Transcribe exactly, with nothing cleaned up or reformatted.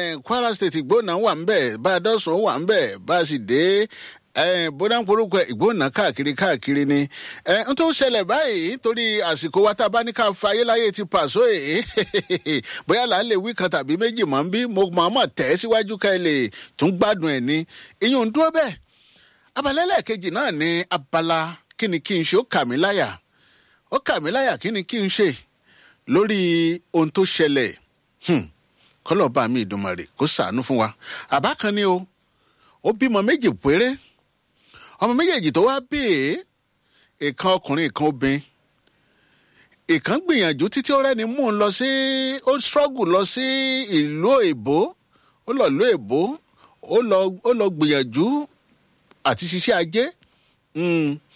Kwara State Ìgbónà wà ń bẹ̀ bá a dọ́sùn wà ń bẹ̀ bá a sì dé bódà ń porúkọ Ìgbónà káàkiri káàkiri ni n tó ṣẹlẹ̀ báyìí torí àsìkò wa tá a bá ní ká fa ayé láyé ti pàṣọ èé bóyá là ń lè wí kan tàbí méjì mọ́ ń bí mo máa mọ̀ tẹ̀ síwájú ká ẹ lè tún gbádùn ẹ̀ ní ìyún ń dúró bẹ́ẹ̀ abala ẹlẹ́ẹ̀kejì náà ni abala kí ni kí n ṣe ó kà mí láyà ó kà mí láyà kí ni kí n ṣe lórí ohun tó ṣẹlẹ̀ kọ́lọ́ba mi Ìdùmarè kó ṣàánú fún wa àbá kan ni o ó bímọ méjì péré ọmọ méjèèjì tó wá bí ìkan ọkùnrin ìkan obìnrin ìkan gbìyànjú títí ó rẹ́ni mú un lọ sí ó struggle lọ sí ìlú èbó ó lọ ìlú èbó ó lọ ó lọ gbìyànjú àti ṣiṣẹ́ ajé